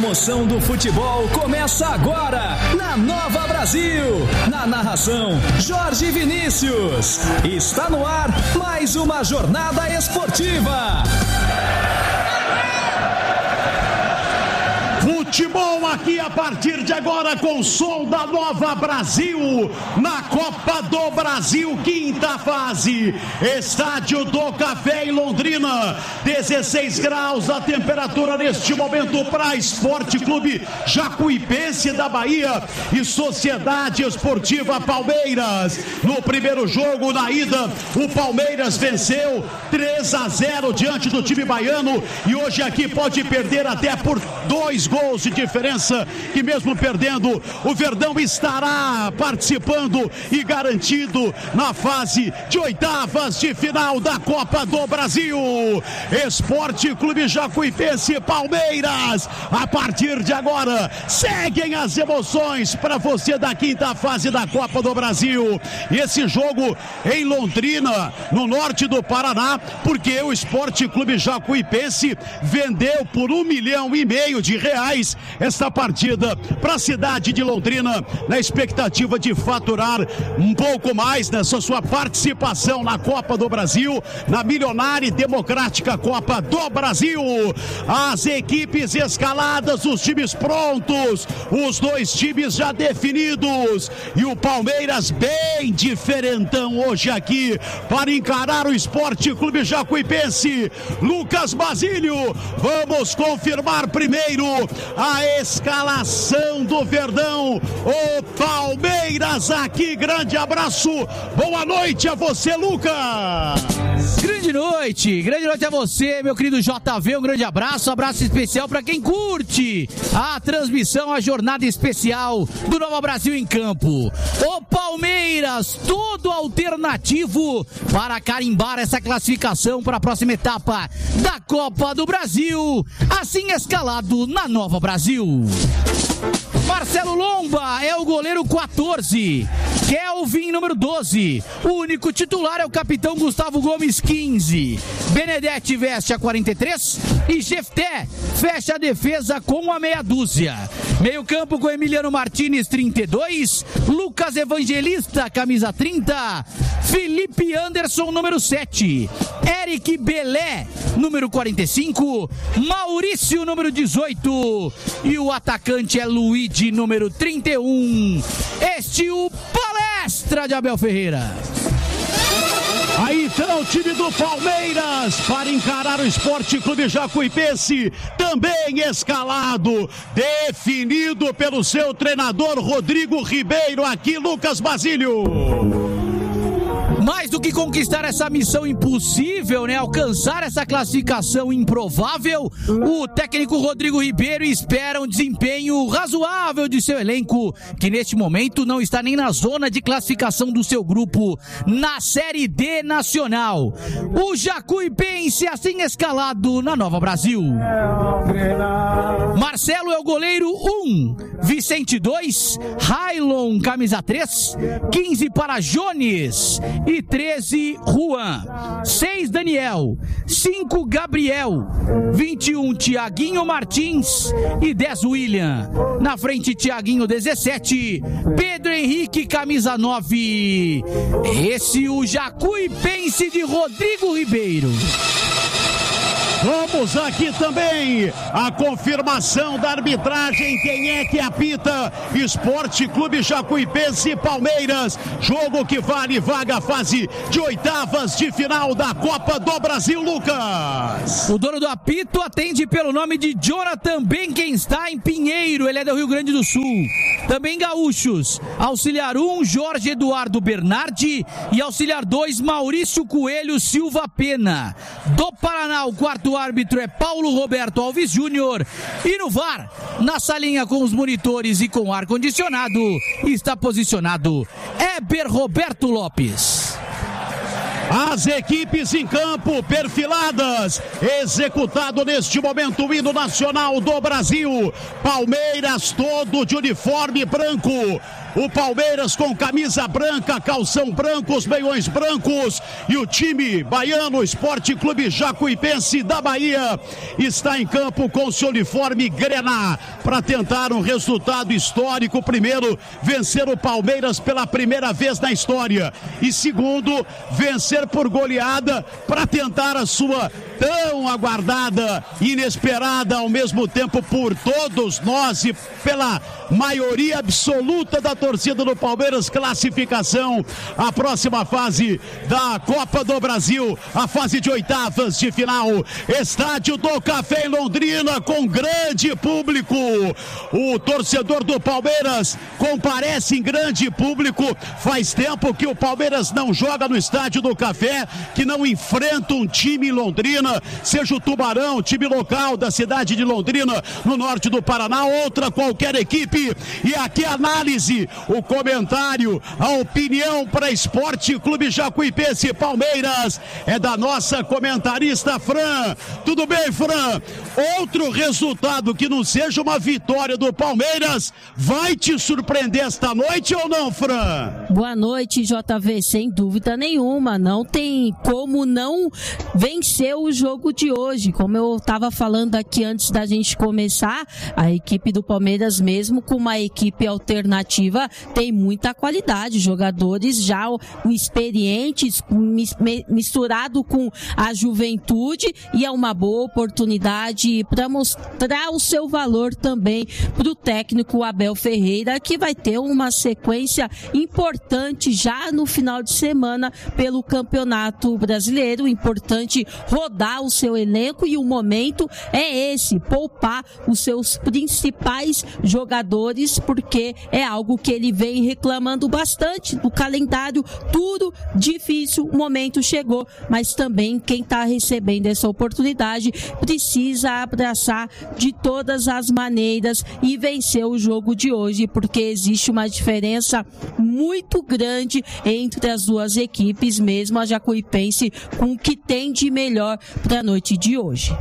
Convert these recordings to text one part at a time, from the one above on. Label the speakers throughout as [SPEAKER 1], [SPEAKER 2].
[SPEAKER 1] emoção do futebol começa agora, na Nova Brasil. Na narração, Jorge Vinícius. Está no ar mais uma jornada esportiva.
[SPEAKER 2] Futebol aqui a partir de agora com o som da Nova Brasil, na Copa do Brasil, quinta fase, Estádio do Café em Londrina, 16 graus a temperatura neste momento para Esporte Clube Jacuipense da Bahia e Sociedade Esportiva Palmeiras. No primeiro jogo, na ida, o Palmeiras venceu 3-0 diante do time baiano e hoje aqui pode perder até por 2 gols de diferença, que mesmo perdendo, o Verdão estará participando e garantido na fase de oitavas de final da Copa do Brasil. Esporte Clube Jacuipense Palmeiras, a partir de agora, seguem as emoções para você da quinta fase da Copa do Brasil. E esse jogo em Londrina, no norte do Paraná, porque o Esporte Clube Jacuipense vendeu por R$1,5 milhão esta partida para a cidade de Londrina, na expectativa de faturar um pouco mais nessa sua participação na Copa do Brasil, na milionária e democrática Copa do Brasil. As equipes escaladas, os times prontos, os 2 times já definidos e o Palmeiras bem diferentão hoje aqui para encarar o Esporte Clube Jacuipense. Lucas Basílio, vamos confirmar primeiro a escalação do Verdão, o Palmeiras aqui, grande abraço, boa noite a você, Lucas.
[SPEAKER 3] Grande noite a você, meu querido JV, um grande abraço especial para quem curte a transmissão, a jornada especial do Nova Brasil em campo. O Palmeiras, todo alternativo para carimbar essa classificação para a próxima etapa da Copa do Brasil, assim escalado na Nova Brasil. Marcelo Lomba é o goleiro 14, Kelvin número 12, o único titular é o capitão Gustavo Gomes 15, Benedetti veste a 43 e Jefté fecha a defesa com a meia dúzia. Meio campo com Emiliano Martínez 32, Lucas Evangelista camisa 30, Felipe Anderson número 7, Eric Belé número 45, Maurício número 18 e o atacante é Luigi número 31. Este o Palestra de Abel Ferreira.
[SPEAKER 2] Aí então o time do Palmeiras para encarar o Esporte Clube Jacuipense, também escalado, definido pelo seu treinador Rodrigo Ribeiro. Aqui Lucas Basílio.
[SPEAKER 3] Mais do que conquistar essa missão impossível, né? Alcançar essa classificação improvável, o técnico Rodrigo Ribeiro espera um desempenho razoável de seu elenco, que neste momento não está nem na zona de classificação do seu grupo na Série D Nacional. O Jacuipense assim escalado na Nova Brasil. Marcelo é o goleiro 1, Vicente 2, Railon camisa 3, 15 para Jones e 13 Juan, 6 Daniel, 5 Gabriel, 21 Tiaguinho Martins e 10 William. Na frente Tiaguinho 17, Pedro Henrique camisa 9. Esse o Jacuipense de Rodrigo Ribeiro.
[SPEAKER 2] Vamos aqui também a confirmação da arbitragem, quem é que apita? Esporte Clube Jacuipense e Palmeiras, jogo que vale vaga fase de oitavas de final da Copa do Brasil, Lucas.
[SPEAKER 3] O dono do apito atende pelo nome de Jonathan Benkenstein Pinheiro, ele é do Rio Grande do Sul. Também gaúchos, auxiliar 1, Jorge Eduardo Bernardi e auxiliar 2, Maurício Coelho Silva Pena. Do Paraná, o quarto árbitro é Paulo Roberto Alves Júnior e no VAR, na salinha com os monitores e com ar-condicionado, está posicionado Éber Roberto Lopes.
[SPEAKER 2] As equipes em campo perfiladas, executado neste momento o hino nacional do Brasil. Palmeiras todo de uniforme branco, o Palmeiras com camisa branca, calção branco, os meiões brancos, e o time baiano, Esporte Clube Jacuipense da Bahia, está em campo com seu uniforme grená para tentar um resultado histórico. Primeiro, vencer o Palmeiras pela primeira vez na história, e segundo, vencer por goleada para tentar a sua tão aguardada, inesperada ao mesmo tempo por todos nós e pela maioria absoluta da torcida do Palmeiras, classificação à próxima fase da Copa do Brasil, a fase de oitavas de final. Estádio do Café em Londrina com grande público. O torcedor do Palmeiras comparece em grande público. Faz tempo que o Palmeiras não joga no Estádio do Café, que não enfrenta um time em Londrina, seja o Tubarão, time local da cidade de Londrina, no norte do Paraná, outra qualquer equipe. E aqui a análise, o comentário, a opinião para Esporte Clube Jacuipense Palmeiras é da nossa comentarista Fran. Tudo bem, Fran? Outro resultado que não seja uma vitória do Palmeiras vai te surpreender esta noite ou não, Fran?
[SPEAKER 4] Boa noite, JV, sem dúvida nenhuma, não tem como não vencer o jogo de hoje. Como eu estava falando aqui antes da gente começar, a equipe do Palmeiras, mesmo com uma equipe alternativa, tem muita qualidade, jogadores já experientes, misturado com a juventude, e é uma boa oportunidade para mostrar o seu valor também para o técnico Abel Ferreira, que vai ter uma sequência importante já no final de semana pelo Campeonato Brasileiro. Importante rodar o seu elenco, e o momento é esse, poupar os seus principais jogadores, porque é algo que ele vem reclamando bastante. O calendário tudo difícil, o momento chegou, mas também quem está recebendo essa oportunidade precisa abraçar de todas as maneiras e vencer o jogo de hoje, porque existe uma diferença muito grande entre as duas equipes, mesmo a Jacuipense com o que tem de melhor para a noite de hoje.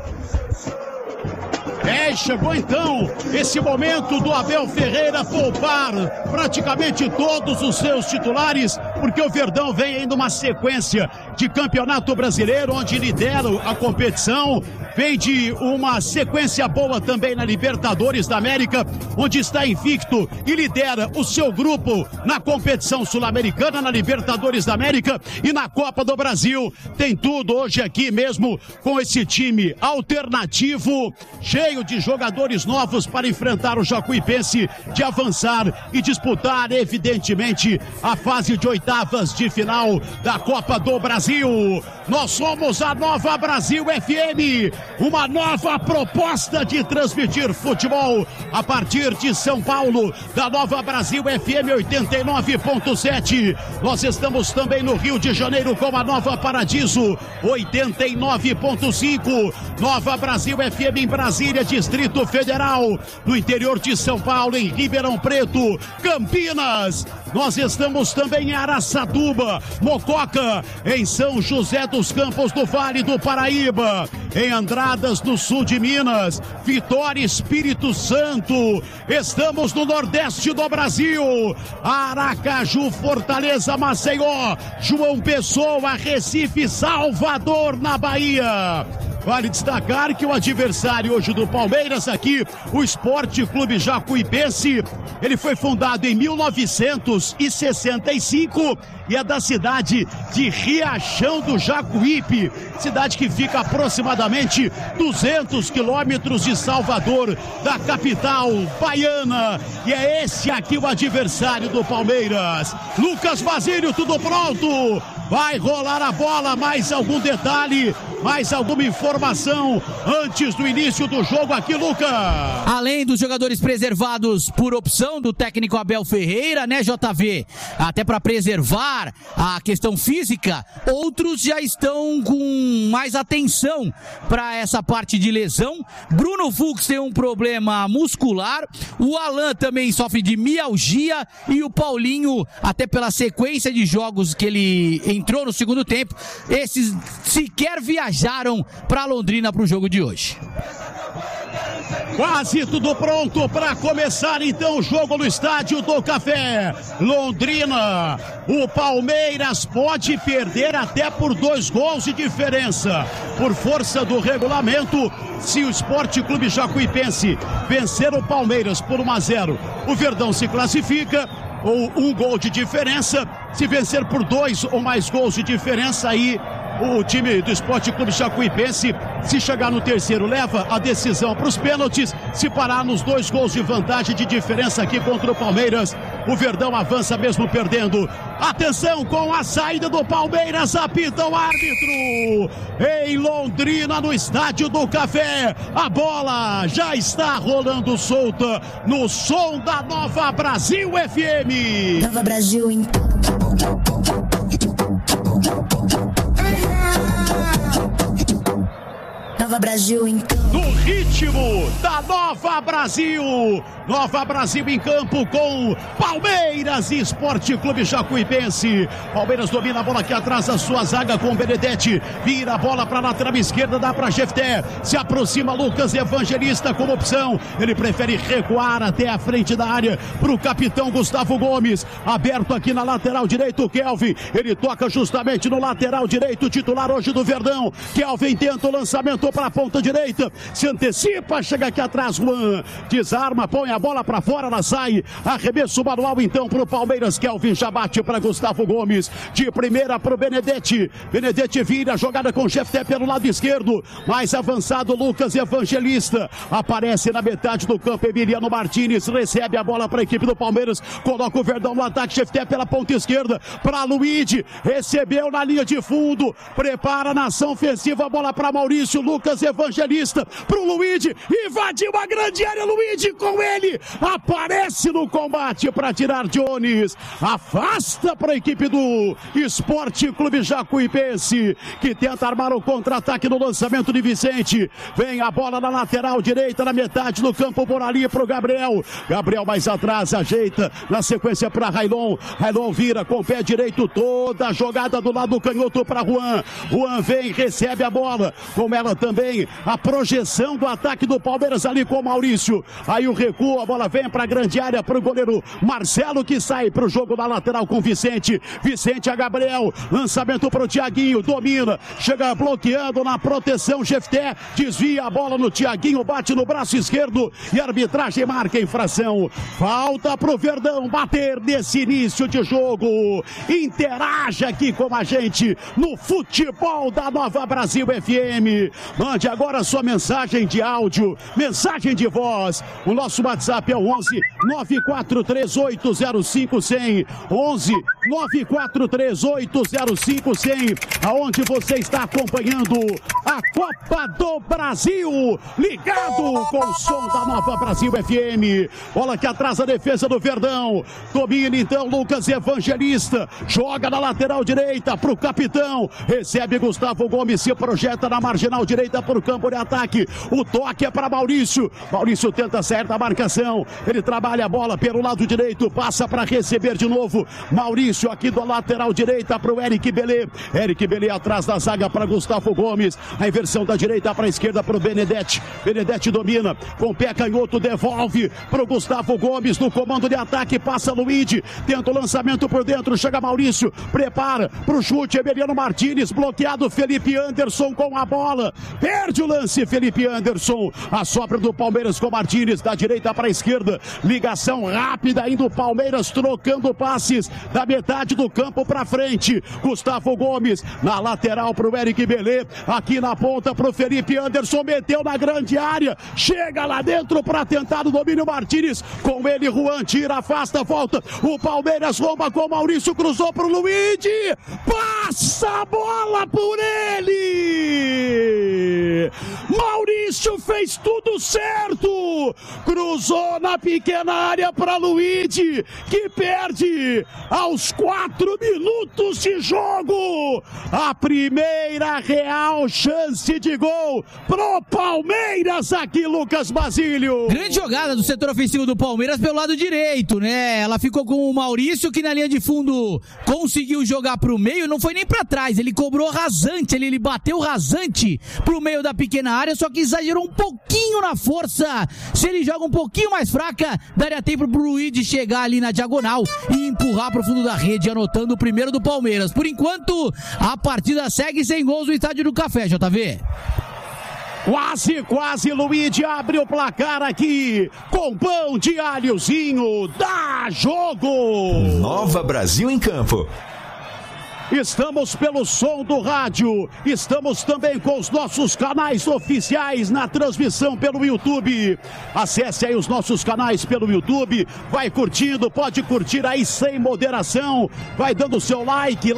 [SPEAKER 2] Chegou então esse momento do Abel Ferreira poupar praticamente todos os seus titulares, porque o Verdão vem ainda uma sequência de Campeonato Brasileiro, onde lidera a competição, vem de uma sequência boa também na Libertadores da América, onde está invicto e lidera o seu grupo na competição sul-americana, na Libertadores da América e na Copa do Brasil. Tem tudo hoje aqui mesmo com esse time alternativo, cheio de jogadores novos para enfrentar o Jacuipense, de avançar e disputar evidentemente a fase de oitavas de final da Copa do Brasil. Nós somos a Nova Brasil FM, uma nova proposta de transmitir futebol a partir de São Paulo, da Nova Brasil FM 89.7. Nós estamos também no Rio de Janeiro com a Nova Paradiso 89.5, Nova Brasil FM em Brasília, Distrito Federal, no interior de São Paulo, em Ribeirão Preto, Campinas. Nós estamos também em Araçatuba, Mococa, em São José dos Campos do Vale do Paraíba, em Andradas, no sul de Minas, Vitória, Espírito Santo. Estamos no Nordeste do Brasil, Aracaju, Fortaleza, Maceió, João Pessoa, Recife, Salvador, na Bahia. Vale destacar que o adversário hoje do Palmeiras aqui, o Esporte Clube Jacuipense, ele foi fundado em 1965 e é da cidade de Riachão do Jacuípe, cidade que fica aproximadamente 200 quilômetros de Salvador, da capital baiana. E é esse aqui o adversário do Palmeiras. Lucas Basílio, tudo pronto? Vai rolar a bola, mais algum detalhe, mais alguma informação antes do início do jogo aqui, Lucas?
[SPEAKER 3] Além dos jogadores preservados por opção do técnico Abel Ferreira, né, JV? Até para preservar a questão física, outros já estão com mais atenção para essa parte de lesão. Bruno Fux tem um problema muscular, o Alan também sofre de mialgia e o Paulinho, até pela sequência de jogos que ele entrou no segundo tempo, esses sequer viajaram para Londrina para o jogo de hoje.
[SPEAKER 2] Quase tudo pronto para começar então o jogo no Estádio do Café. Londrina, o Palmeiras pode perder até por 2 gols de diferença. Por força do regulamento, se o Sport Clube Jacuipense vencer o Palmeiras por 1-0, o Verdão se classifica, ou 1 gol de diferença. Se vencer por 2 ou mais gols de diferença, aí o time do Sport Clube Jacuipense, se chegar no terceiro, leva a decisão para os pênaltis. Se parar nos 2 gols de vantagem de diferença aqui contra o Palmeiras, o Verdão avança mesmo perdendo. Atenção com a saída do Palmeiras, apita o árbitro. Em Londrina, no Estádio do Café, a bola já está rolando solta no som da Nova Brasil FM.
[SPEAKER 5] Nova Brasil em Nova Brasil em
[SPEAKER 2] no ritmo da Nova Brasil. Nova Brasil em campo com Palmeiras e Sport Clube Jacuipense. Palmeiras domina a bola aqui atrás da sua zaga com Benedetti. Vira a bola para a lateral esquerda, dá para Jefté. Se aproxima Lucas Evangelista como opção. Ele prefere recuar até a frente da área para o capitão Gustavo Gomes. Aberto aqui na lateral direito o Kelvin. Ele toca justamente no lateral direito, titular hoje do Verdão. Kelvin tenta o lançamento para a ponta direita. Se antecipa, chega aqui atrás Juan. Desarma, põe a bola para fora, ela sai. Arremesso manual então para o Palmeiras. Kelvin já bate para Gustavo Gomes. De primeira para o Benedetti. Benedetti vira a jogada com Jefté pelo lado esquerdo. Mais avançado Lucas Evangelista. Aparece na metade do campo Emiliano Martins. Recebe a bola para a equipe do Palmeiras. Coloca o Verdão no ataque. Jefté pela ponta esquerda para Luigi. Recebeu na linha de fundo. Prepara na ação ofensiva. A bola para Maurício. Lucas Evangelista para o Luigi. Invadiu a grande área. Luigi com ele. Aparece no combate para tirar Jones. Afasta para a equipe do Sport Clube Jacuipense, que tenta armar o contra-ataque no lançamento de Vicente. Vem a bola na lateral direita, na metade do campo, por ali para o Gabriel. Gabriel mais atrás, ajeita na sequência para Railon. Railon vira com o pé direito toda a jogada do lado canhoto para Juan. Juan vem, recebe a bola. Com ela também a projeção do ataque do Palmeiras ali com o Maurício. Aí o recuo, a bola vem para a grande área para o goleiro Marcelo, que sai para o jogo na lateral com Vicente. Vicente a Gabriel, lançamento para o Thiaguinho, domina, chega bloqueando na proteção Jefté, desvia a bola no Thiaguinho, bate no braço esquerdo e a arbitragem marca a infração. Falta para o Verdão bater nesse início de jogo. Interaja aqui com a gente no futebol da Nova Brasil FM. Mande agora sua mensagem de áudio, mensagem de voz. O nosso WhatsApp é o 11 943805100. 11 943805100. Aonde você está acompanhando a Copa do Brasil, ligado com o som da Nova Brasil FM. Bola que atrás a defesa do Verdão. Domina então Lucas Evangelista. Joga na lateral direita para o capitão. Recebe Gustavo Gomes, se projeta na marginal direita para o campo de ataque. O toque é para Maurício. Maurício tenta certa marcação. Ele trabalha a bola pelo lado direito. Passa para receber de novo. Maurício aqui da lateral direita para o Eric Belê. Eric Belê atrás da zaga para Gustavo Gomes. A inversão da direita para a esquerda para o Benedetti. Benedetti domina. Com o pé canhoto devolve para o Gustavo Gomes no comando de ataque. Passa Luigi. Tenta o lançamento por dentro. Chega Maurício. Prepara para o chute. Emiliano Martins. Bloqueado. Felipe Anderson com a bola. Perde o lance. Felipe Anderson. A sobra do Palmeiras com Martins. Da direita para a esquerda. Ligação rápida ainda o Palmeiras trocando passes da metade do campo para frente. Gustavo Gomes na lateral para o Eric Belê. Aqui na ponta para o Felipe Anderson. Meteu na grande área. Chega lá dentro para tentar o domínio Martins. Com ele Juan tira, afasta, volta. O Palmeiras rouba com o Maurício. Cruzou para o Luigi. Passa a bola por ele. Maurício fez tudo certo. Cruzou na pequena área para Luigi, que perde aos 4 minutos de jogo a primeira real chance de gol pro Palmeiras aqui, Lucas Basílio.
[SPEAKER 3] Grande jogada do setor ofensivo do Palmeiras pelo lado direito, né? Ela ficou com o Maurício, que na linha de fundo conseguiu jogar pro meio, não foi nem pra trás, ele cobrou rasante, ele bateu rasante pro meio da pequena área, só que exagerou um pouquinho na força. Se ele joga um pouquinho mais fraca, daria tempo pro Luigi chegar ali na diagonal e empurrar pro fundo da rede, anotando o primeiro do Palmeiras. Por enquanto, a partida segue sem gols no Estádio do Café, JV.
[SPEAKER 2] Quase, Luigi abre o placar aqui, com pão de alhozinho, dá jogo!
[SPEAKER 1] Nova Brasil em campo.
[SPEAKER 2] Estamos pelo som do rádio, estamos também com os nossos canais oficiais na transmissão pelo YouTube. Acesse aí os nossos canais pelo YouTube, vai curtindo, pode curtir aí sem moderação, vai dando seu like,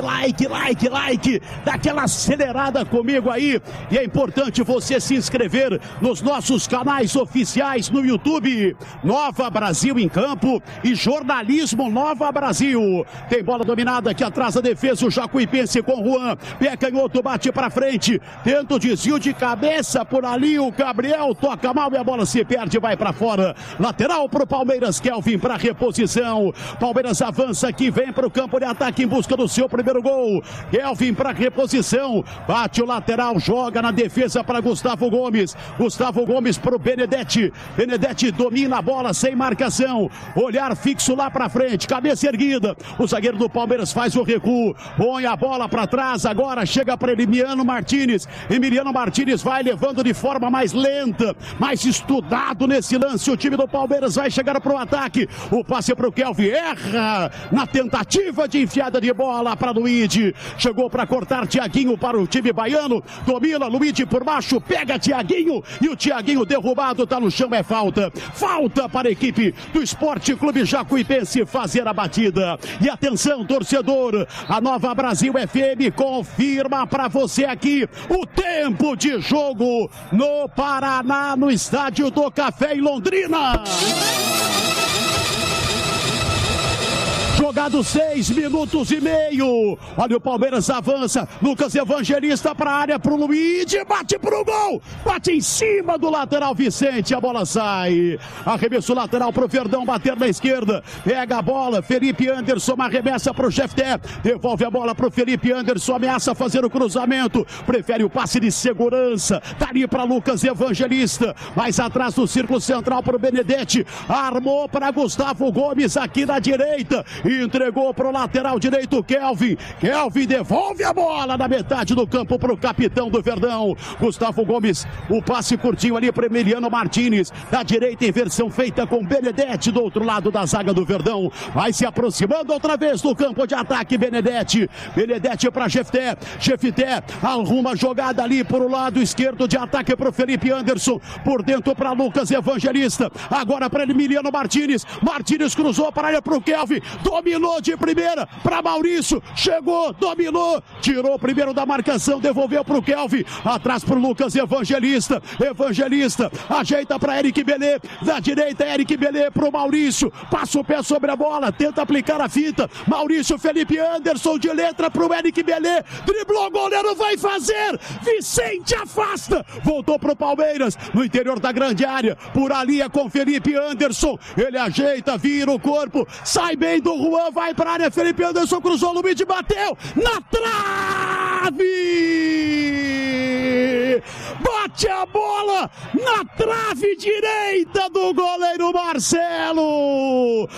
[SPEAKER 2] dá aquela acelerada comigo aí. E é importante você se inscrever nos nossos canais oficiais no YouTube. Nova Brasil em campo e Jornalismo Nova Brasil. Tem bola dominada aqui atrás da defesa. Fez o Jacuipense com Juan, pé canhoto, bate pra frente, tenta o desvio de cabeça por ali, o Gabriel toca mal e a bola se perde, vai pra fora, lateral pro Palmeiras, Kelvin pra reposição, Palmeiras avança aqui, vem pro campo de ataque em busca do seu primeiro gol, Kelvin pra reposição, bate o lateral, joga na defesa para Gustavo Gomes pro Benedetti domina a bola sem marcação, olhar fixo lá pra frente, cabeça erguida, o zagueiro do Palmeiras faz o recuo, põe a bola para trás, agora chega para Emiliano Martínez vai levando de forma mais lenta, mais estudado nesse lance, o time do Palmeiras vai chegar para o ataque, o passe para o Kelvin, erra na tentativa de enfiada de bola para Luigi, chegou para cortar Thiaguinho para o time baiano, domina Luigi por baixo, pega Thiaguinho e o Thiaguinho derrubado, tá no chão, é falta para a equipe do Esporte Clube Jacuipense fazer a batida, e atenção torcedor, a Nova Brasil FM confirma para você aqui o tempo de jogo no Paraná, no Estádio do Café em Londrina. Jogado 6 minutos e meio. Olha o Palmeiras avança. Lucas Evangelista para a área pro Luigi. Bate pro gol. Bate em cima do lateral Vicente. A bola sai. Arremesso lateral pro Verdão bater na esquerda. Pega a bola. Felipe Anderson arremessa pro Jefté. Devolve a bola pro Felipe Anderson. Ameaça fazer o cruzamento. Prefere o passe de segurança. Tá ali para Lucas Evangelista. Mais atrás do círculo central pro Benedetti. Armou para Gustavo Gomes aqui na direita. Entregou pro lateral direito Kelvin devolve a bola na metade do campo pro capitão do Verdão, Gustavo Gomes, o passe curtinho ali para Emiliano Martínez, da direita inversão feita com Benedetti do outro lado da zaga do Verdão, vai se aproximando outra vez do campo de ataque Benedetti para Jefté arruma a jogada ali por o lado esquerdo de ataque pro Felipe Anderson, por dentro para Lucas Evangelista, agora para Emiliano Martínez cruzou para a área pro Kelvin, dominou de primeira para Maurício, chegou, dominou, tirou o primeiro da marcação, devolveu para o Kelvin, atrás para o Lucas Evangelista, ajeita para Eric Belê, da direita Eric Belê para o Maurício, passa o pé sobre a bola, tenta aplicar a fita, Maurício, Felipe Anderson de letra para o Eric Belê, driblou, o goleiro vai fazer, Vicente afasta, voltou para o Palmeiras, no interior da grande área, por ali é com Felipe Anderson, ele ajeita, vira o corpo, sai bem do Juan, vai para a área, Felipe Anderson cruzou, Luiz bateu na trave, bate a bola na trave direita do goleiro Marcelo,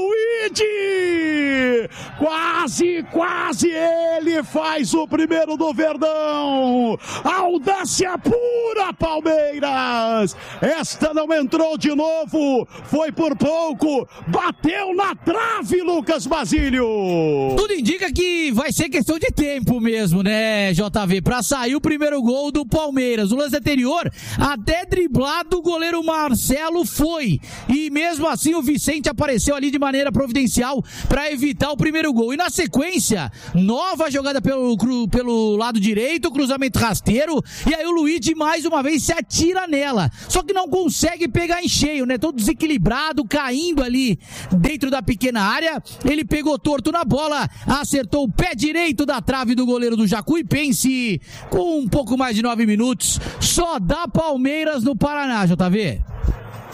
[SPEAKER 2] Luigi, quase ele faz o primeiro do Verdão, audácia pura Palmeiras, esta não entrou de novo, foi por pouco, bateu na trave Lucas Basílio.
[SPEAKER 3] Tudo indica que vai ser questão de tempo mesmo, né, JV, pra sair o primeiro gol do Palmeiras. O lance anterior, até driblado, o goleiro Marcelo foi. E mesmo assim o Vicente apareceu ali de maneira providencial para evitar o primeiro gol. E na sequência, nova jogada pelo lado direito, cruzamento rasteiro, e aí o Luigi mais uma vez se atira nela. Só que não consegue pegar em cheio, né? Todo desequilibrado, caindo ali dentro da pequena área. Ele pegou torto na bola, acertou o pé direito da trave do goleiro do Jacuipense. Com um pouco mais de 9 minutos, só dá Palmeiras no Paraná, JV.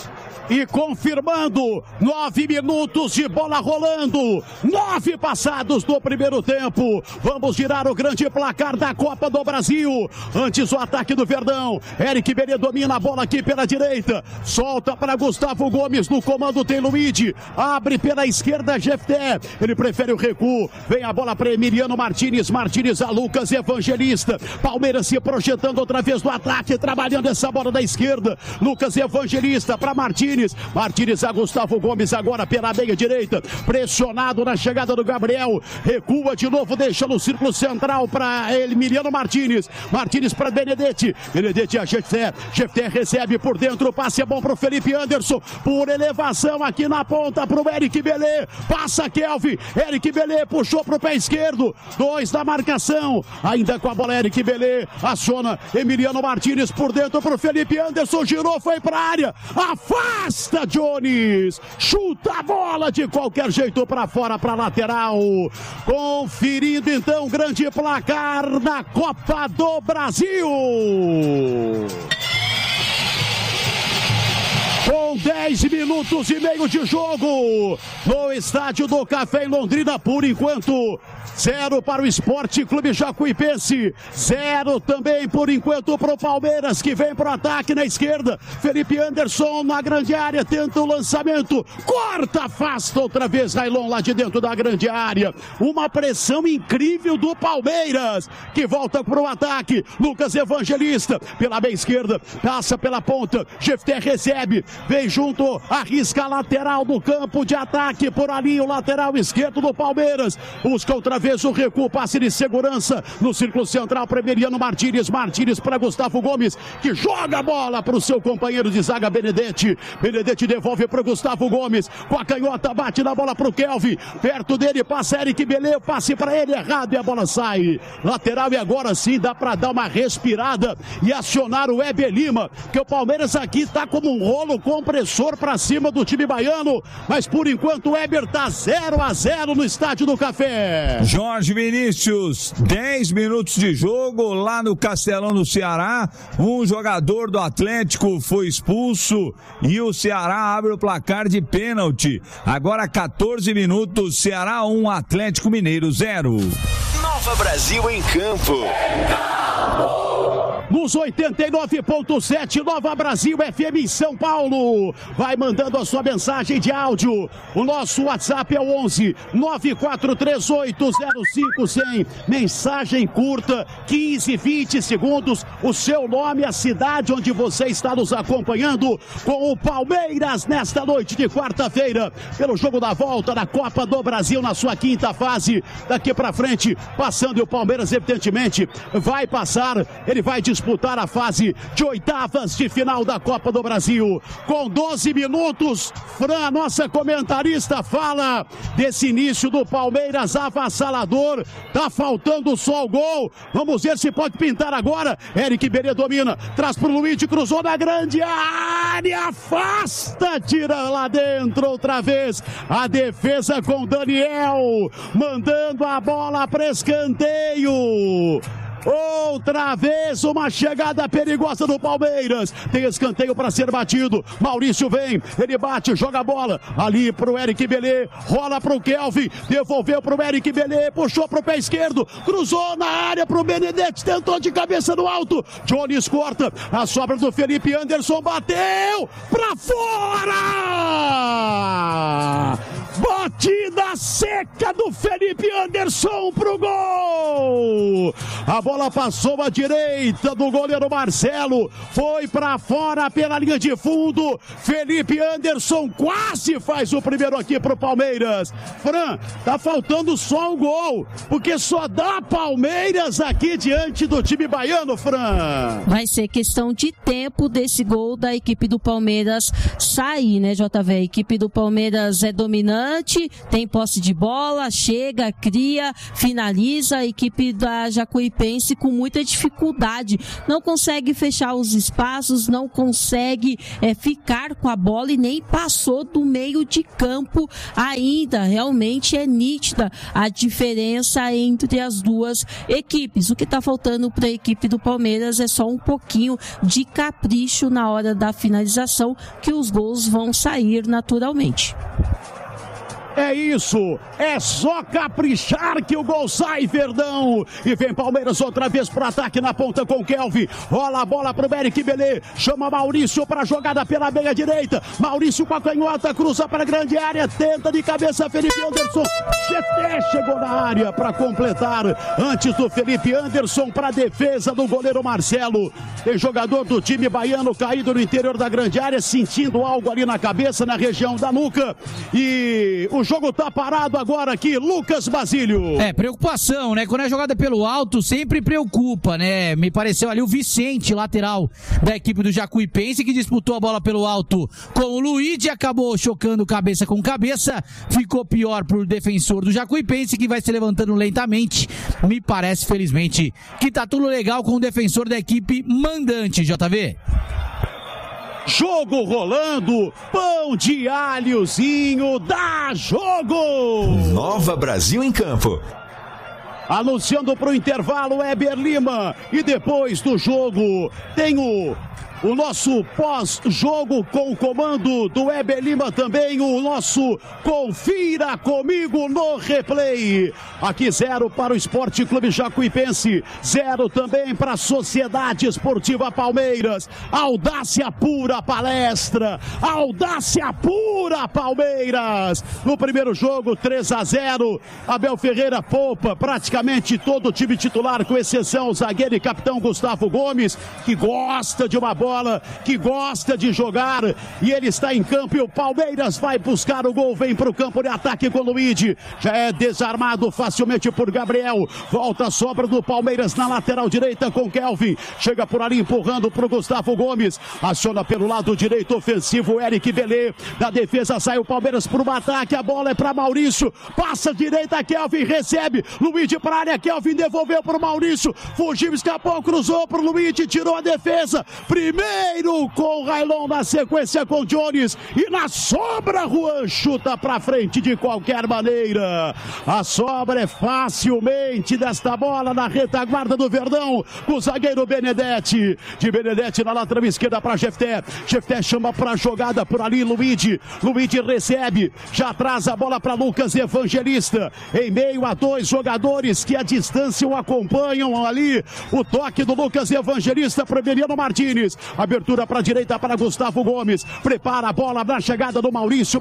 [SPEAKER 2] E confirmando, 9 minutos de bola rolando, 9 passados do primeiro tempo. Vamos girar o grande placar da Copa do Brasil. Antes o ataque do Verdão. Eric Belê domina a bola aqui pela direita. Solta para Gustavo Gomes, no comando tem Luigi. Abre pela esquerda Jefté. Ele prefere o recuo. Vem a bola para Emiliano Martínez. Martínez a Lucas Evangelista. Palmeiras se projetando outra vez no ataque, trabalhando essa bola da esquerda. Lucas Evangelista para Martínez. Martínez a Gustavo Gomes agora pela meia direita. Pressionado na chegada do Gabriel. Recua de novo, deixa no círculo central para Emiliano Martínez. Martínez para Benedetti. Benedetti a Jefté. Jefté recebe por dentro. O passe é bom para o Felipe Anderson. Por elevação aqui na ponta para o Eric Belê. Passa Kelvin. Eric Belê puxou para o pé esquerdo. 2 na marcação. Ainda com a bola Eric Belê. Aciona Emiliano Martínez por dentro para o Felipe Anderson. Girou, foi para a área. Afasta Jones. Chuta a bola de qualquer jeito para fora, para lateral. Conferindo então o grande placar da Copa do Brasil. Com 10 minutos e meio de jogo no estádio do Café em Londrina, por enquanto 0 para o Esporte Clube Jacuipense, 0 também por enquanto para o Palmeiras, que vem para o ataque na esquerda. Felipe Anderson na grande área, tenta o lançamento, corta, afasta outra vez Railon lá de dentro da grande área. Uma pressão incrível do Palmeiras, que volta para o ataque. Lucas Evangelista pela meia esquerda, passa pela ponta, Jefté recebe, vem junto, arrisca a lateral do campo de ataque, por ali o lateral esquerdo do Palmeiras, busca outra vez o recuo, passe de segurança no círculo central para Emiliano Martínez. Martínez para Gustavo Gomes, que joga a bola para o seu companheiro de zaga Benedetti. Benedetti devolve para Gustavo Gomes, com a canhota bate na bola para o Kelvin, perto dele passa Eric Belê, passe para ele errado e a bola sai lateral. E agora sim dá para dar uma respirada e acionar o Weber Lima, que o Palmeiras aqui está como um rolo compressor para cima do time baiano, mas por enquanto o Weber está 0-0 no Estádio do Café.
[SPEAKER 6] Jorge Vinícius, 10 minutos de jogo lá no Castelão do Ceará. Um jogador do Atlético foi expulso e o Ceará abre o placar de pênalti. Agora 14 minutos, Ceará 1, Atlético Mineiro 0.
[SPEAKER 7] Nova Brasil em campo.
[SPEAKER 2] Nos 89.7, Nova Brasil FM em São Paulo. Vai mandando a sua mensagem de áudio. O nosso WhatsApp é o 11 94380510. Mensagem curta, 15, 20 segundos. O seu nome, a cidade onde você está nos acompanhando com o Palmeiras nesta noite de quarta-feira, pelo jogo da volta da Copa do Brasil na sua quinta fase. Daqui pra frente, passando, e o Palmeiras evidentemente vai passar. Ele vai disputar a fase de oitavas de final da Copa do Brasil. Com 12 minutos, Fran, a nossa comentarista, fala desse início do Palmeiras avassalador. Tá faltando só o gol. Vamos ver se pode pintar agora. Eric Belê domina, traz pro Luigi, cruzou na grande área, afasta, tira lá dentro outra vez. A defesa com Daniel, mandando a bola para escanteio. Outra vez uma chegada perigosa do Palmeiras. Tem escanteio para ser batido. Maurício vem, ele bate, joga a bola ali pro Eric Belê, rola pro Kelvin, devolveu pro Eric Belê, puxou pro pé esquerdo, cruzou na área pro Benedetti, tentou de cabeça no alto. Jones corta, a sobra do Felipe Anderson, bateu pra fora! Batida seca do Felipe Anderson pro gol! A bola passou à direita do goleiro Marcelo, foi para fora pela linha de fundo. Felipe Anderson quase faz o primeiro aqui pro Palmeiras. Fran, tá faltando só um gol, porque só dá Palmeiras aqui diante do time baiano, Fran.
[SPEAKER 4] Vai ser questão de tempo desse gol da equipe do Palmeiras sair, né, JV? A equipe do Palmeiras é dominante, confiante, tem posse de bola, chega, cria, finaliza. A equipe da Jacuipense com muita dificuldade, não consegue fechar os espaços, não consegue ficar com a bola e nem passou do meio de campo ainda. Realmente é nítida a diferença entre as duas equipes. O que está faltando para a equipe do Palmeiras é só um pouquinho de capricho na hora da finalização, que os gols vão sair naturalmente.
[SPEAKER 2] É isso, é só caprichar que o gol sai, Verdão. E vem Palmeiras outra vez pro ataque na ponta com Kelvin. Rola a bola pro Eric Belê, chama Maurício pra jogada pela meia direita. Maurício com a canhota, cruza para a grande área, tenta de cabeça Felipe Anderson. Cheté chegou na área para completar antes do Felipe Anderson para defesa do goleiro Marcelo. Tem jogador do time baiano caído no interior da grande área, sentindo algo ali na cabeça, na região da nuca. E o jogo tá parado agora aqui, Lucas Basílio.
[SPEAKER 3] Preocupação, né? Quando é jogada pelo alto, sempre preocupa, né? Me pareceu ali o Vicente, lateral da equipe do Jacuipense, que disputou a bola pelo alto com o Luigi, acabou chocando cabeça com cabeça, ficou pior pro defensor do Jacuipense, que vai se levantando lentamente. Me parece, felizmente, que tá tudo legal com o defensor da equipe mandante, JV.
[SPEAKER 2] Jogo rolando, pão de alhozinho, dá jogo!
[SPEAKER 7] Nova Brasil em campo.
[SPEAKER 2] Anunciando para o intervalo, Weber Lima. E depois do jogo, tem o nosso pós-jogo com o comando do Weber Lima também, o nosso Confira Comigo no Replay. Aqui 0 para o Esporte Clube Jacuipense, 0 também para a Sociedade Esportiva Palmeiras. Audácia pura palestra, audácia pura Palmeiras. No primeiro jogo, 3-0, Abel Ferreira poupa praticamente todo o time titular, com exceção o zagueiro e capitão Gustavo Gomes, que gosta de uma bola, que gosta de jogar, e ele está em campo, e o Palmeiras vai buscar o gol, vem para o campo de ataque com o Luigi, já é desarmado facilmente por Gabriel, volta a sobra do Palmeiras na lateral direita com Kelvin, chega por ali empurrando para o Gustavo Gomes, aciona pelo lado direito ofensivo Eric Belê, da defesa sai o Palmeiras para o ataque, a bola é para Maurício, passa direita, Kelvin recebe, Luigi para a área, Kelvin devolveu para o Maurício, fugiu, escapou, cruzou para o Luigi, tirou a defesa, primeiro com o Railon na sequência com Jones, e na sobra Juan chuta pra frente de qualquer maneira. A sobra é facilmente desta bola na retaguarda do Verdão, com o zagueiro Benedetti, de Benedetti na lateral esquerda para Jefté, Jefté chama pra jogada por ali, Luigi recebe, já traz a bola para Lucas Evangelista, em meio a dois jogadores que a distância o acompanham ali, o toque do Lucas Evangelista para Emiliano Martins, abertura para a direita para Gustavo Gomes, prepara a bola na chegada do Maurício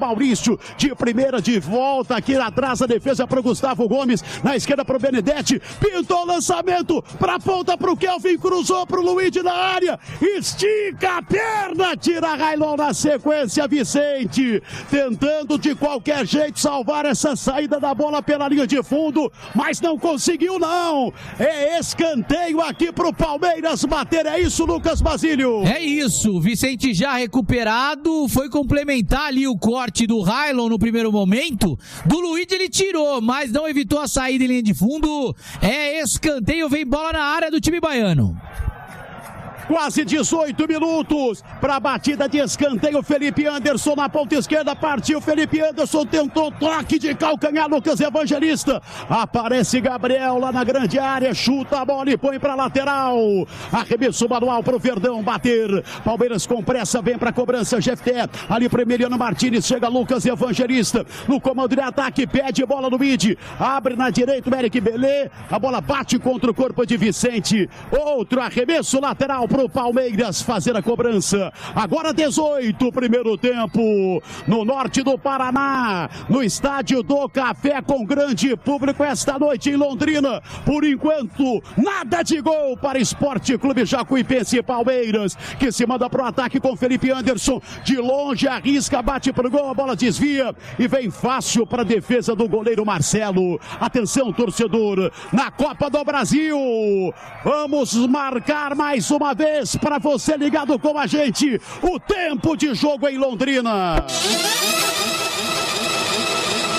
[SPEAKER 2] de primeira, de volta aqui atrás, a defesa para o Gustavo Gomes, na esquerda para o Benedetti, pintou o lançamento para a ponta para o Kelvin, cruzou para o Luigi na área, estica a perna, tira Railon na sequência, Vicente tentando de qualquer jeito salvar essa saída da bola pela linha de fundo, mas não conseguiu não, é escanteio aqui para o Palmeiras bater, é isso, Lucas Basílio?
[SPEAKER 3] É isso, Vicente já recuperado, foi complementar ali o corte do Railon no primeiro momento, do Luigi ele tirou, mas não evitou a saída em linha de fundo, é escanteio, vem bola na área do time baiano.
[SPEAKER 2] Quase 18 minutos para a batida de escanteio. Felipe Anderson na ponta esquerda, partiu Felipe Anderson, tentou toque de calcanhar, Lucas Evangelista, aparece Gabriel lá na grande área, chuta a bola e põe para lateral, arremesso manual para o Verdão bater, Palmeiras com pressa, vem para a cobrança, Jefté, ali para Emiliano Martins, chega Lucas Evangelista, no comando de ataque, pede bola no mid, abre na direita o Eric Belê, a bola bate contra o corpo de Vicente, outro arremesso lateral para o Palmeiras fazer a cobrança. Agora 18, primeiro tempo, no norte do Paraná, no estádio do Café, com grande público esta noite em Londrina. Por enquanto, nada de gol para Esporte Clube Jacuipense e Palmeiras, que se manda para o ataque com Felipe Anderson, de longe arrisca, bate para o gol, a bola desvia e vem fácil para a defesa do goleiro Marcelo. Atenção, torcedor, na Copa do Brasil, vamos marcar mais uma vez para você ligado com a gente, o tempo de jogo em Londrina.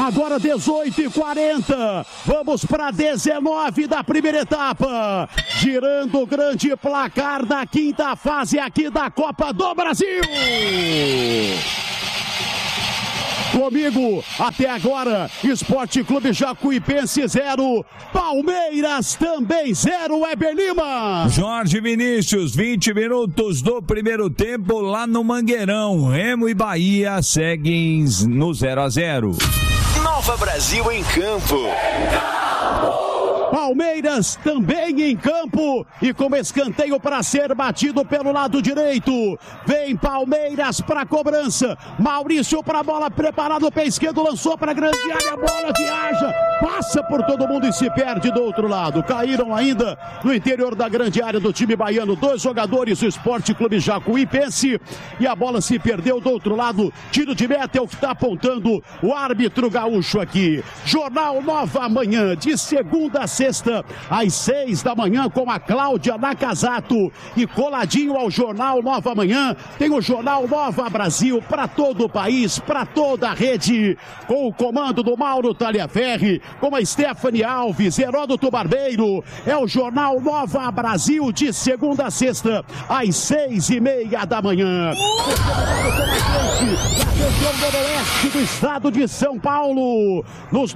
[SPEAKER 2] Agora 18h40. Vamos para 19 da primeira etapa. Girando o grande placar da quinta fase aqui da Copa do Brasil. Comigo, até agora, Esporte Clube Jacuipense 0, Palmeiras também 0, Weber Lima.
[SPEAKER 6] Jorge Vinícius, 20 minutos do primeiro tempo lá no Mangueirão. Remo e Bahia seguem no 0-0.
[SPEAKER 7] Nova Brasil em campo.
[SPEAKER 2] Palmeiras também em campo e com escanteio para ser batido pelo lado direito. Vem Palmeiras para cobrança. Maurício para a bola, preparado, pé esquerdo, lançou para a grande área, a bola viaja, passa por todo mundo e se perde do outro lado. Caíram ainda no interior da grande área do time baiano 2 jogadores do Esporte Clube Jacuipense e a bola se perdeu do outro lado. Tiro de meta é o que está apontando o árbitro gaúcho aqui. Jornal Nova Manhã, de segunda a sexta, às 6 da manhã, com a Cláudia Nakazato. E coladinho ao Jornal Nova Manhã, tem o Jornal Nova Brasil para todo o país, para toda a rede, com o comando do Mauro Taliaferri, com a Stephanie Alves, Heródoto Barbeiro. É o Jornal Nova Brasil, de segunda a sexta, às 6h30 da manhã. Da região noroeste do estado de São Paulo, nos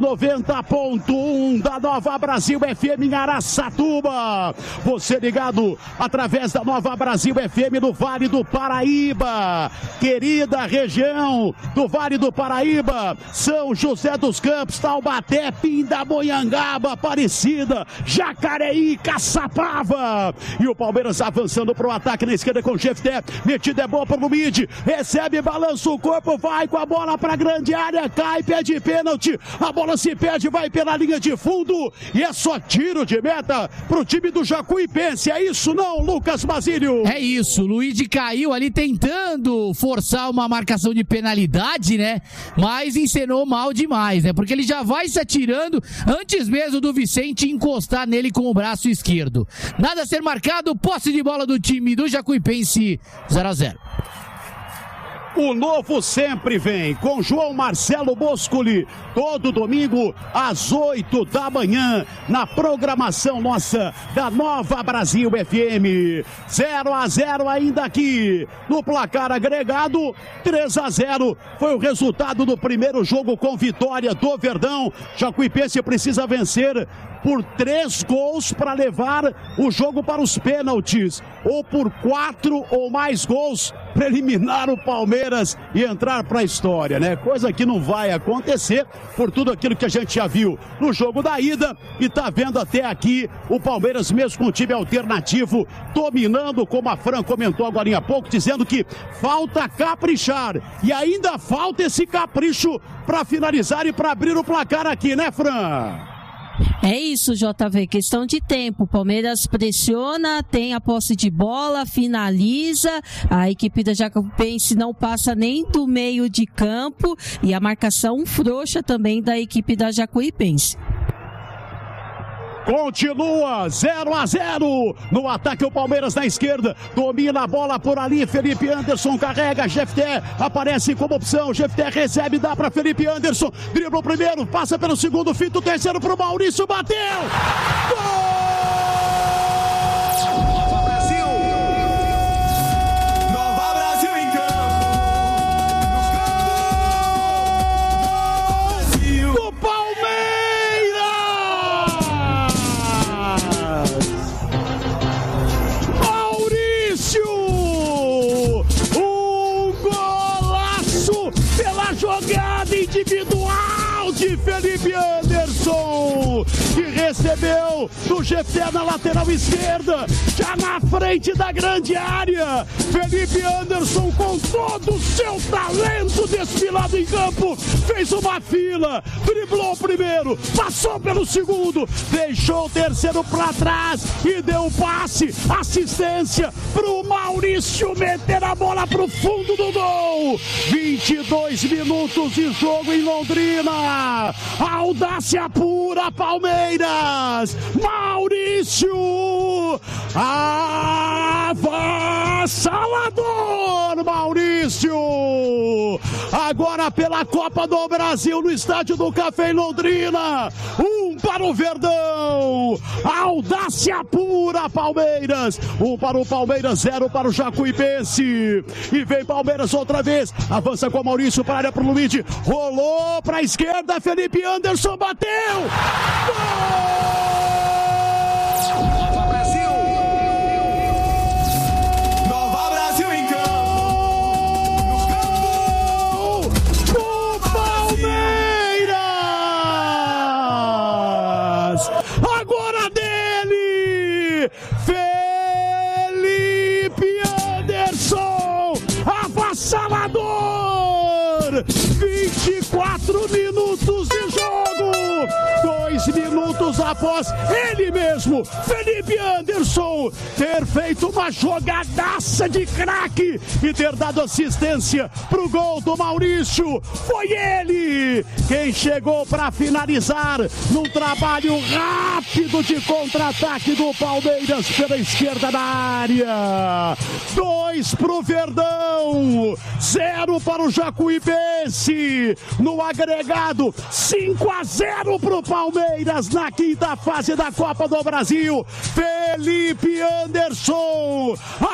[SPEAKER 2] 90.1 da Nova Brasil FM em Araçatuba. Você ligado através da Nova Brasil FM no Vale do Paraíba. Querida região do Vale do Paraíba, São José dos Campos, Taubaté, Pindamonhangaba, Aparecida, Jacareí, Caçapava. E o Palmeiras avançando para o ataque na esquerda com o Jefté. Metida é boa para o Lumide. Recebe, balança o corpo, vai com a bola para a grande área, cai, pede pênalti. A bola se perde, vai pela linha de fundo. E é só tiro de meta pro time do Jacuipense. É isso não, Lucas Basílio?
[SPEAKER 3] É isso, o Luigi caiu ali tentando forçar uma marcação de penalidade, né? Mas encenou mal demais, né? Porque ele já vai se atirando antes mesmo do Vicente encostar nele com o braço esquerdo. Nada a ser marcado, posse de bola do time do Jacuipense, 0-0.
[SPEAKER 2] O novo sempre vem com João Marcelo Boscoli, todo domingo às 8 da manhã, na programação nossa da Nova Brasil FM. 0-0 ainda aqui, no placar agregado, 3-0 foi o resultado do primeiro jogo com vitória do Verdão. Jacuipense precisa vencer por 3 gols para levar o jogo para os pênaltis, ou por 4 ou mais gols para eliminar o Palmeiras e entrar para a história, né? Coisa que não vai acontecer por tudo aquilo que a gente já viu no jogo da ida e tá vendo até aqui o Palmeiras mesmo com um time alternativo, dominando, como a Fran comentou agora há pouco, dizendo que falta caprichar e ainda falta esse capricho para finalizar e para abrir o placar aqui, né, Fran?
[SPEAKER 4] É isso, JV, questão de tempo. Palmeiras pressiona, tem a posse de bola, finaliza, a equipe da Jacuipense não passa nem do meio de campo e a marcação frouxa também da equipe da Jacuipense.
[SPEAKER 2] Continua 0-0 no ataque, o Palmeiras na esquerda, domina a bola por ali, Felipe Anderson carrega, Jefté aparece como opção, Jefté recebe, dá para Felipe Anderson, dribla o primeiro, passa pelo segundo, fita o terceiro pro Maurício, bateu! Gol! Individual de Felipe Anderson, que recebeu do Jefté na lateral esquerda, já na frente da grande área. Felipe Anderson, com todo o seu talento desfilado em campo, fez uma fila, driblou o primeiro, passou pelo segundo, deixou o terceiro para trás e deu o passe, assistência pro Maurício meter a bola pro fundo do gol. 22 minutos de jogo em Londrina. Audácia pura, Palmeiras. Maurício, avassalador Maurício, agora pela Copa do Brasil no Estádio do Café em Londrina, 1 para o Verdão, audácia pura Palmeiras, 1 para o Palmeiras, 0 para o Jacuipense, e vem Palmeiras outra vez, avança com Maurício para a área pro Luigi, rolou para a esquerda, Felipe Anderson bateu, gol! Agora dele, Felipe Anderson, avassalador, 24 minutos de jogo, 2 minutos após ele mesmo, Felipe Anderson, ter feito uma jogadaça de craque e ter dado assistência pro gol do Maurício. Foi ele quem chegou para finalizar num trabalho rápido de contra-ataque do Palmeiras pela esquerda da área. 2 pro Verdão, 0 para o Jacuipense. No agregado, 5-0 pro Palmeiras na quinta fase da Copa do Brasil. Felipe Anderson,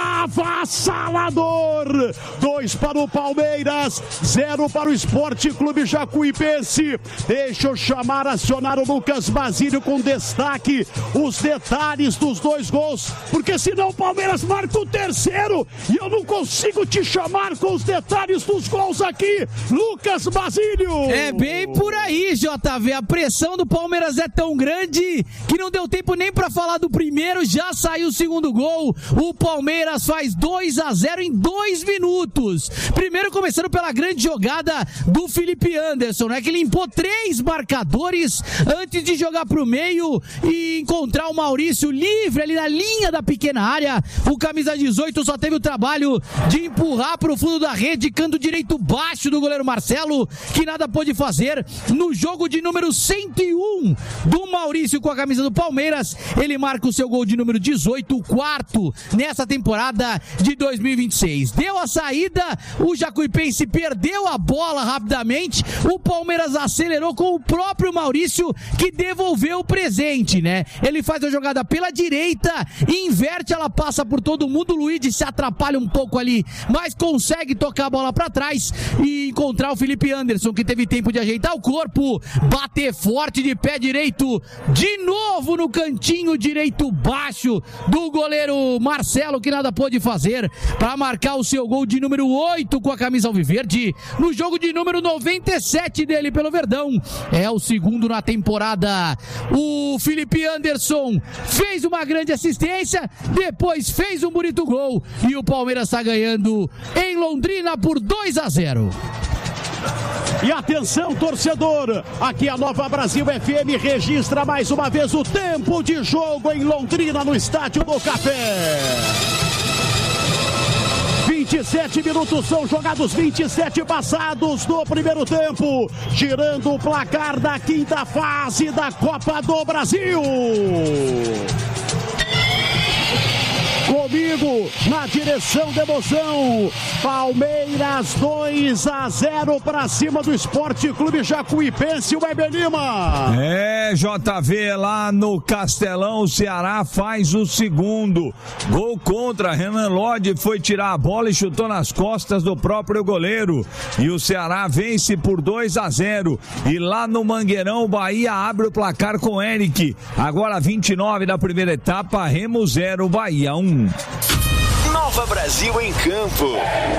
[SPEAKER 2] avassalador. 2 para o Palmeiras, 0 para o Esporte Clube Jacuipense. Deixa eu acionar o Lucas Basílio com destaque os detalhes dos 2 gols, porque senão o Palmeiras marca o terceiro e eu não consigo te chamar com os detalhes dos gols aqui, Lucas Basílio.
[SPEAKER 3] É bem por aí, JV, a pressão do Palmeiras é tão grande que não deu tempo nem pra falar do primeiro, já saiu o segundo gol. O Palmeiras faz 2-0 em 2 minutos. Primeiro começando pela grande jogada do Felipe Anderson, né, que limpou 3 marcadores antes de jogar pro meio e encontrar o Maurício livre ali na linha da pequena área. O camisa 18 só teve o trabalho de empurrar pro fundo da rede, canto direito baixo do goleiro Marcelo, que nada pôde fazer. No jogo de número 101 do Maurício com a camisa do Palmeiras, ele marca o seu gol de número 18, o 4º nessa temporada de 2026. Deu a saída, o Jacuipense perdeu a bola rapidamente, o Palmeiras acelerou com o próprio Maurício, que devolveu o presente, né? Ele faz a jogada pela direita, inverte, ela passa por todo mundo, o Luigi se atrapalha um pouco ali, mas consegue tocar a bola pra trás e encontrar o Felipe Anderson, que teve tempo de ajeitar o corpo, bater forte de pé direito, de novo no cantinho direito baixo do goleiro Marcelo, que nada pôde fazer para marcar o seu gol de número 8 com a camisa alviverde, no jogo de número 97 dele pelo Verdão. É o segundo na temporada. O Felipe Anderson fez uma grande assistência, depois fez um bonito gol e o Palmeiras está ganhando em Londrina por 2-0.
[SPEAKER 2] E atenção, torcedor, aqui a Nova Brasil FM registra mais uma vez o tempo de jogo em Londrina no Estádio do Café. 27 minutos são jogados, 27 passados do primeiro tempo, girando o placar da quinta fase da Copa do Brasil. Comigo, na direção da emoção, Palmeiras 2-0 para cima do Esporte Clube Jacuipense, o Weber Lima.
[SPEAKER 6] É, JV, lá no Castelão, o Ceará faz o segundo. Gol contra, Renan Lodge foi tirar a bola e chutou nas costas do próprio goleiro. E o Ceará vence por 2-0. E lá no Mangueirão, o Bahia abre o placar com Eric. Agora 29 da primeira etapa, Remo 0, Bahia 1.
[SPEAKER 7] Nova Brasil em campo.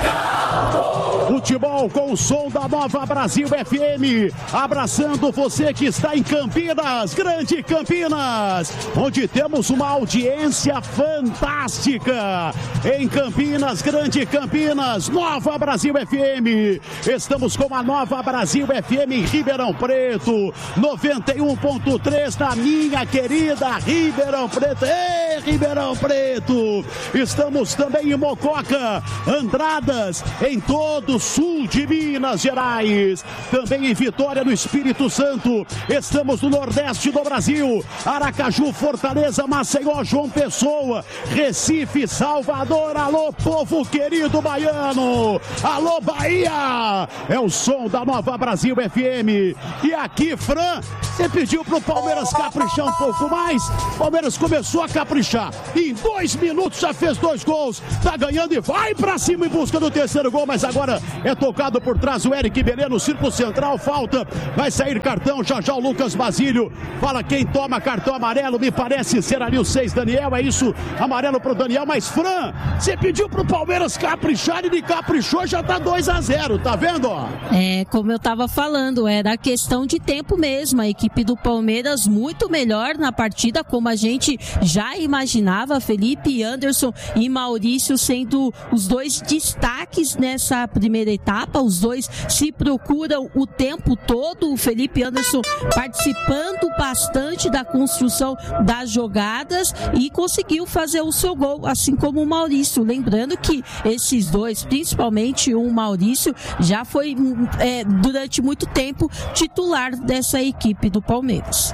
[SPEAKER 2] Futebol com o som da Nova Brasil FM, abraçando você que está em Campinas, Grande Campinas, onde temos uma audiência fantástica. Em Campinas, Grande Campinas, Nova Brasil FM. Estamos com a Nova Brasil FM em Ribeirão Preto, 91.3 na minha querida Ribeirão Preto. Ei, Ribeirão Preto! Estamos também em Mococa, Andradas, em todos sul de Minas Gerais, também em Vitória, no Espírito Santo. Estamos no nordeste do Brasil, Aracaju, Fortaleza, Maceió, João Pessoa, Recife, Salvador. Alô, povo querido baiano, alô, Bahia, é o som da Nova Brasil FM. E aqui, Fran, você pediu pro Palmeiras caprichar um pouco mais, Palmeiras começou a caprichar, em 2 minutos já fez 2 gols, tá ganhando e vai pra cima em busca do terceiro gol, mas agora é tocado por trás o Eric Belê no círculo central, falta, vai sair cartão, já o Lucas Basílio fala quem toma cartão amarelo, me parece ser ali o 6, Daniel, é isso, amarelo pro Daniel, mas Fran, você pediu pro Palmeiras caprichar, ele caprichou, já tá 2-0, tá vendo?
[SPEAKER 4] É, como eu tava falando, era questão de tempo mesmo, a equipe do Palmeiras muito melhor na partida, como a gente já imaginava, Felipe Anderson e Maurício sendo os 2 destaques nessa primeira etapa, os 2 se procuram o tempo todo, o Felipe Anderson participando bastante da construção das jogadas e conseguiu fazer o seu gol, assim como o Maurício, lembrando que esses 2, principalmente o Maurício, já foi durante muito tempo titular dessa equipe do Palmeiras.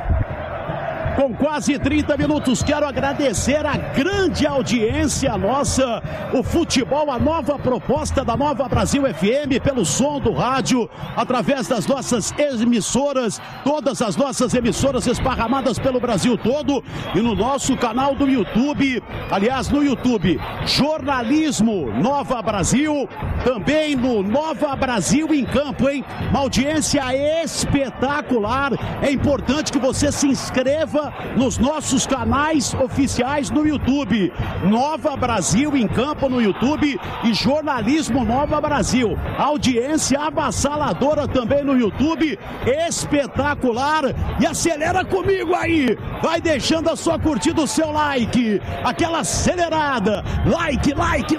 [SPEAKER 2] Com quase 30 minutos, quero agradecer a grande audiência nossa, o futebol, a nova proposta da Nova Brasil FM, pelo som do rádio, através das nossas emissoras, todas as nossas emissoras esparramadas pelo Brasil todo, e no nosso canal do YouTube, aliás, no YouTube, Jornalismo Nova Brasil, também no Nova Brasil em Campo, hein? Uma audiência espetacular, é importante que você se inscreva nos nossos canais oficiais no YouTube, Nova Brasil em Campo no YouTube e Jornalismo Nova Brasil, audiência avassaladora também no YouTube, espetacular, e acelera comigo aí, vai deixando a sua curtida, o seu like, aquela acelerada, like,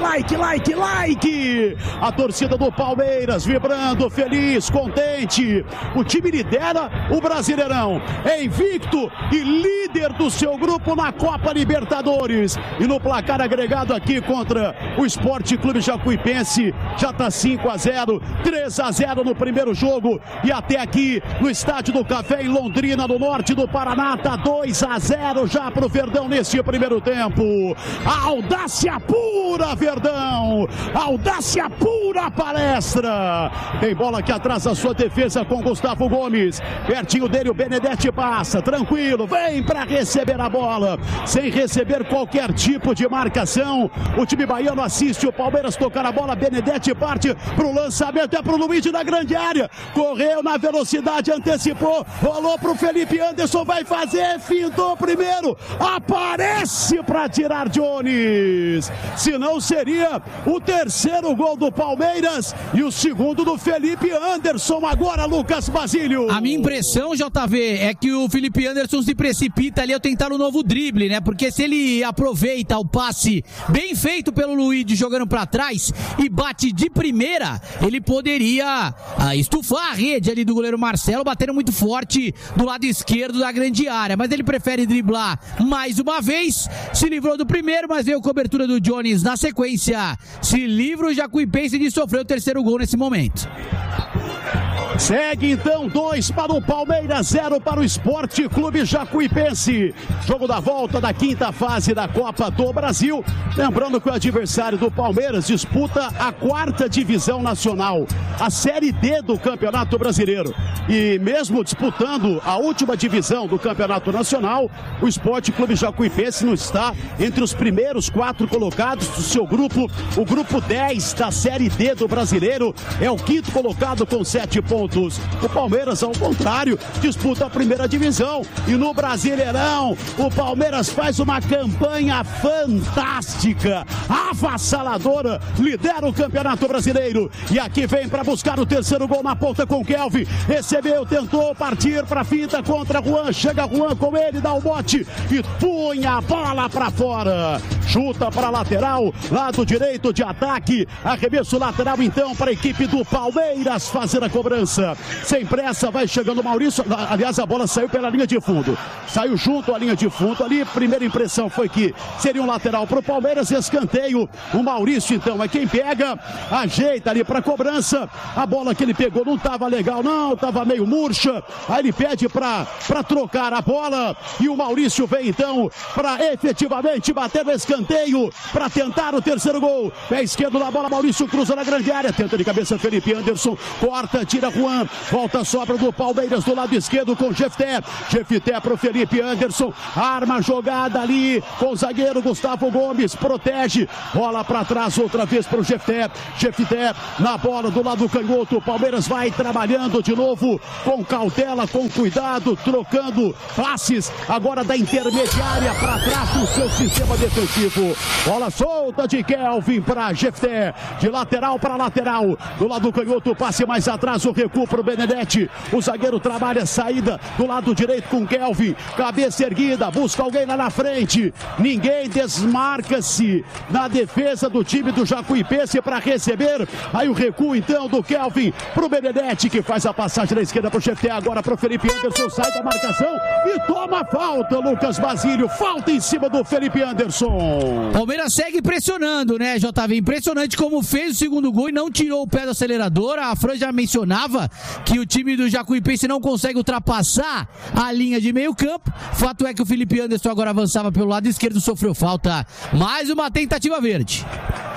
[SPEAKER 2] a torcida do Palmeiras vibrando, feliz, contente, o time lidera o Brasileirão, é invicto e líder do seu grupo na Copa Libertadores. E no placar agregado aqui contra o Sport Clube Jacuipense, já está 5-0, 3-0 no primeiro jogo. E até aqui no Estádio do Café em Londrina, no norte do Paraná, está 2-0 já para o Verdão nesse primeiro tempo. A audácia pura, Verdão! Audácia pura, Palestra! Tem bola aqui atrás da sua defesa com Gustavo Gomes. Pertinho dele o Benedetti passa, tranquilo, vem para receber a bola, sem receber qualquer tipo de marcação. O time baiano assiste o Palmeiras tocar a bola, Benedetti parte pro lançamento, é pro Luiz na grande área, correu na velocidade, antecipou, rolou pro Felipe Anderson, vai fazer, fintou primeiro, aparece para tirar Jones, senão seria o terceiro gol do Palmeiras e o segundo do Felipe Anderson. Agora, Lucas Basílio.
[SPEAKER 3] A minha impressão, JV, é que o Felipe Anderson se precipita ali ao tentar um novo drible, né? Porque se ele aproveita o passe bem feito pelo Luigi jogando pra trás e bate de primeira, ele poderia estufar a rede ali do goleiro Marcelo, batendo muito forte do lado esquerdo da grande área, mas ele prefere driblar mais uma vez, se livrou do primeiro, mas veio a cobertura do Jones na sequência, se livra o Jacuipense de sofrer o terceiro gol nesse momento.
[SPEAKER 2] Segue então 2 para o Palmeiras, 0 para o Sport Clube Jacuipense. Jogo da volta da 5ª fase da Copa do Brasil. Lembrando que o adversário do Palmeiras disputa a 4ª divisão nacional, a Série D do Campeonato Brasileiro. E mesmo disputando a última divisão do Campeonato Nacional, o Sport Clube Jacuipense não está entre os primeiros 4 colocados do seu grupo. O grupo 10 da Série D do Brasileiro é o 5º colocado com 7 pontos. O Palmeiras, ao contrário, disputa a 1ª divisão. E no Brasileirão, o Palmeiras faz uma campanha fantástica, avassaladora, lidera o Campeonato Brasileiro. E aqui vem para buscar o terceiro gol na ponta com Kelvin. Recebeu, tentou partir para a finta contra Juan. Chega Juan com ele, dá o bote e põe a bola para fora. Chuta para a lateral, lado direito de ataque. Arremesso lateral então para a equipe do Palmeiras fazer a cobrança. pressa. Sem pressa, vai chegando o Maurício. Aliás, a bola saiu pela linha de fundo. Saiu junto à linha de fundo ali. Primeira impressão foi que seria um lateral para o Palmeiras. Escanteio. O Maurício, então, é quem pega. Ajeita ali para cobrança. A bola que ele pegou não estava legal, não. Estava meio murcha. Aí ele pede para trocar a bola. E o Maurício vem, então, para efetivamente bater no escanteio. Para tentar o terceiro gol. Pé esquerdo na bola. Maurício cruza na grande área. Tenta de cabeça Felipe Anderson. Corta, tira Juan. Volta a sobra do Palmeiras do lado esquerdo com Jefté. Jefté para o Felipe Anderson. Arma jogada ali com o zagueiro Gustavo Gomes. Protege. Bola para trás outra vez para o Jefté. Jefté na bola do lado canhoto. O Palmeiras vai trabalhando de novo com cautela, com cuidado, trocando passes agora da intermediária para trás do seu sistema defensivo. Bola solta de Kelvin para Jefté. De lateral para lateral. Do lado canhoto, passe mais atrás, o recuo para o Benedetti. O zagueiro trabalha a saída do lado direito com Kelvin. Cabeça erguida, busca alguém lá na frente. Ninguém desmarca-se na defesa do time do Jacuipense para receber. Aí o recuo então do Kelvin para o Benedetti, que faz a passagem da esquerda para o Jefté. Agora para o Felipe Anderson, sai da marcação e toma falta, Lucas Basílio. Falta em cima do Felipe Anderson.
[SPEAKER 3] Palmeiras segue pressionando, né, JV? Impressionante como fez o segundo gol e não tirou o pé do acelerador. A Fran já mencionava que o time do Jacuipense não consegue ultrapassar a linha de meio campo. Fato é que o Felipe Anderson agora avançava pelo lado esquerdo, sofreu falta. Mais uma tentativa verde.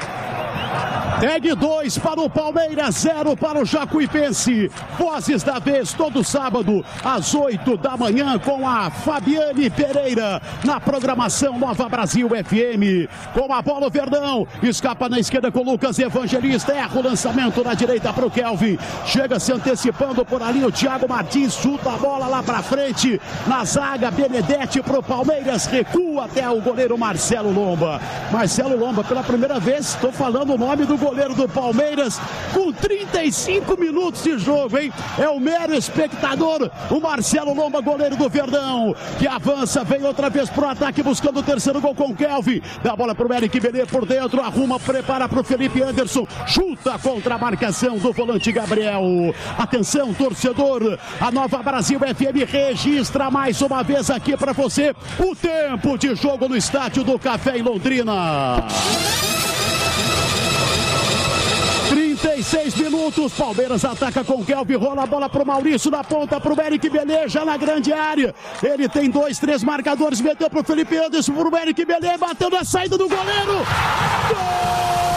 [SPEAKER 2] Tag 2 para o Palmeiras, 0 para o Jacuipense. Vozes da vez, todo sábado, às 8 da manhã, com a Fabiane Pereira, na programação Nova Brasil FM. Com a bola o Verdão, escapa na esquerda com o Lucas Evangelista, erra o lançamento na direita para o Kelvin. Chega se antecipando por ali o Thiago Martins, chuta a bola lá para frente. Na zaga, Benedetti para o Palmeiras, recua até o goleiro Marcelo Lomba. Marcelo Lomba, pela primeira vez, estou falando o nome do goleiro do Palmeiras, com 35 minutos de jogo, hein? É o mero espectador, o Marcelo Lomba, goleiro do Verdão, que avança, vem outra vez pro ataque, buscando o terceiro gol com o Kelvin. Dá a bola pro Eric Belê por dentro, arruma, prepara pro Felipe Anderson, chuta contra a marcação do volante Gabriel. Atenção, torcedor, a Nova Brasil FM registra mais uma vez aqui para você o tempo de jogo no estádio do Café em Londrina. 36 minutos, Palmeiras ataca com Kelvin, rola a bola pro Maurício, na ponta pro Eric Belê, já na grande área. Ele tem 2, 3 marcadores, meteu pro Felipe Anderson, pro Eric Belê, bateu na saída do goleiro. Gol!